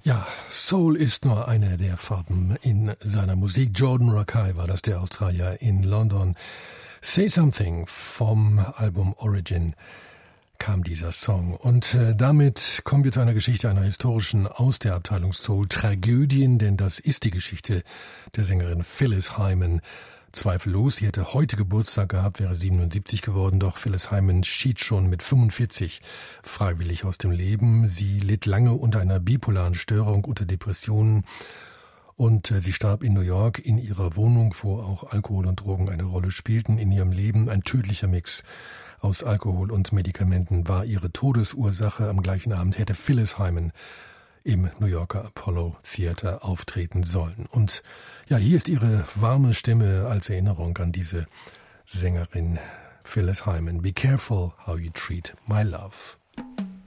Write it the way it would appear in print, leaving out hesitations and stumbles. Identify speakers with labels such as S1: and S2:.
S1: Ja, Soul ist nur eine der Farben in seiner Musik. Jordan Rakei war das, der Australier in London. Say Something vom Album Origin kam dieser Song. Und damit kommen wir zu einer Geschichte, einer historischen aus der Abteilung Soul. Tragödien, denn das ist die Geschichte der Sängerin Phyllis Hyman. Zweifellos, sie hätte heute Geburtstag gehabt, wäre 77 geworden, doch Phyllis Hyman schied schon mit 45 freiwillig aus dem Leben. Sie litt lange unter einer bipolaren Störung, unter Depressionen und sie starb in New York in ihrer Wohnung, wo auch Alkohol und Drogen eine Rolle spielten in ihrem Leben. Ein tödlicher Mix aus Alkohol und Medikamenten war ihre Todesursache. Am gleichen Abend hätte Phyllis Hyman im New Yorker Apollo Theater auftreten sollen. Und ja, hier ist ihre warme Stimme als Erinnerung an diese Sängerin Phyllis Hyman. Be careful how you treat my love.